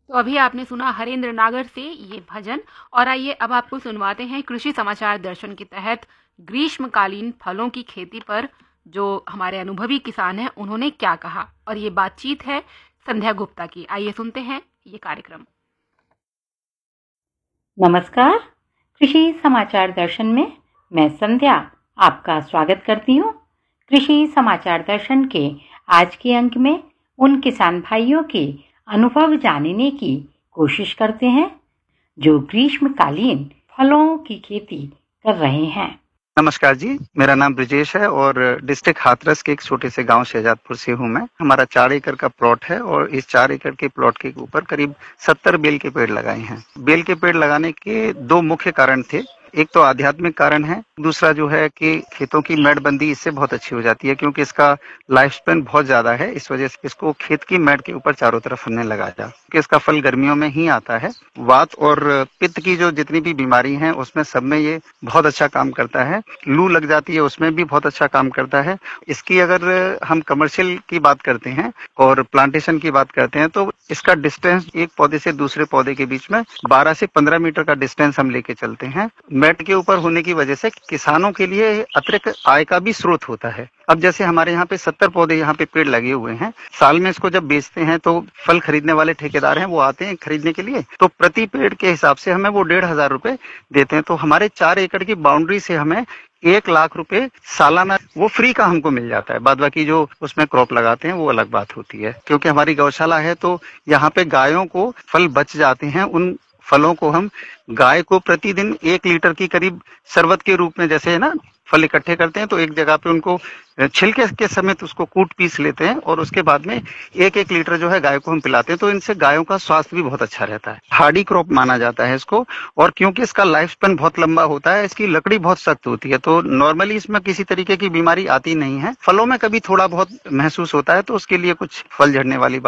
तो अभी आपने सुना हरेंद्र नागर से ये भजन। और आइए अब आपको सुनवाते हैं कृषि समाचार दर्शन के तहत ग्रीष्मकालीन फलों की खेती पर जो हमारे अनुभवी किसान हैं उन्होंने क्या कहा। और ये बातचीत है संध्या गुप्ता की। आइए सुनते हैं ये कार्यक्रम। नमस्कार। कृषि समाचार दर्शन में मैं संध्या आपका स्वागत करती हूँ। कृषि समाचार दर्शन के आज के अंक में उन किसान भाइयों के अनुभव जानने की कोशिश करते हैं जो ग्रीष्मकालीन फलों की खेती कर रहे हैं। नमस्कार जी, मेरा नाम ब्रिजेश है और डिस्ट्रिक्ट हाथरस के एक छोटे से गांव शहजादपुर से हूं मैं। हमारा 4 एकड़ का प्लॉट है और इस 4 एकड़ के प्लॉट के ऊपर करीब 70 बेल के पेड़ लगाए हैं। बेल के पेड़ लगाने के 2 मुख्य कारण थे। एक तो आध्यात्मिक कारण है, दूसरा जो है कि खेतों की मेड़बंदी इससे बहुत अच्छी हो जाती है क्योंकि इसका लाइफ स्पेन बहुत ज्यादा है। इस वजह से इसको खेत की मेड़ के ऊपर चारों तरफ हमने लगाया क्योंकि इसका फल गर्मियों में ही आता है। वात और पित्त की जो जितनी भी बीमारी हैं उसमें सब में ये बहुत अच्छा काम करता है। लू लग जाती है उसमें भी बहुत अच्छा काम करता है। इसकी अगर हम कमर्शियल की बात करते हैं और प्लांटेशन की बात करते हैं तो इसका डिस्टेंस एक पौधे से दूसरे पौधे के बीच में 12 से 15 मीटर का डिस्टेंस हम लेके चलते हैं। मैट के ऊपर होने की वजह से किसानों के लिए अतिरिक्त आय का भी स्रोत होता है। अब जैसे हमारे यहाँ पे 70 पौधे यहाँ पे पेड़ लगे हुए हैं, साल में इसको जब बेचते हैं तो फल खरीदने वाले ठेकेदार हैं वो आते हैं खरीदने के लिए, तो प्रति पेड़ के हिसाब से हमें वो 1,500 रुपए देते हैं। तो हमारे 4 एकड़ की बाउंड्री से हमें 1,00,000 रुपए सालाना वो फ्री का हमको मिल जाता है। बाद बाकी जो उसमें क्रॉप लगाते हैं वो अलग बात होती है। क्योंकि हमारी गौशाला है तो यहाँ पे गायों को फल बच जाते हैं। उन फलों को हम गाय को प्रतिदिन 1 लीटर की करीब शरबत के रूप में, जैसे है ना, फल इकट्ठे करते हैं तो एक जगह पे उनको छिलके के समेत उसको कूट पीस लेते हैं और उसके बाद में 1-1 लीटर जो है गाय को हम पिलाते हैं। तो इनसे गायों का स्वास्थ्य भी बहुत अच्छा रहता है। हार्डी क्रॉप माना जाता है इसको। और क्योंकि इसका लाइफ स्पेन बहुत लंबा होता है, इसकी लकड़ी बहुत सख्त होती है, तो नॉर्मली इसमें किसी तरीके की बीमारी आती नहीं है। फलों में कभी थोड़ा बहुत महसूस होता है तो उसके लिए कुछ फल झड़ने वाली